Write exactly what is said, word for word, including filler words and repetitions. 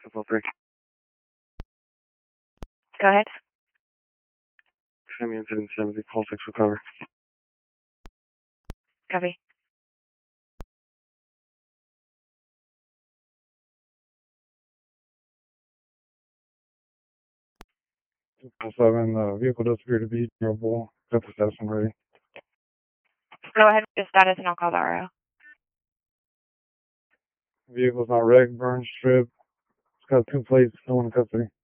Triple three. Go ahead. Semi incident seventy, call six recover. Copy. seven, uh, vehicle does appear to be durable. Got the station ready. Go ahead with the status and I'll call the R O. Vehicle's not wrecked, burned, stripped. It's got two plates, no one in custody.